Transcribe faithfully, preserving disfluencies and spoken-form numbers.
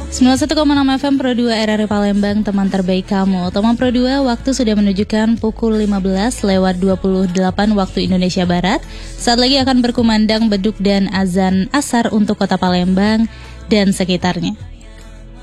sembilan puluh satu koma enam F M Pro dua R R I Palembang, teman terbaik kamu. Teman Pro dua, waktu sudah menunjukkan pukul lima belas lewat dua puluh delapan waktu Indonesia Barat. Saat lagi akan berkumandang beduk dan azan asar untuk kota Palembang dan sekitarnya.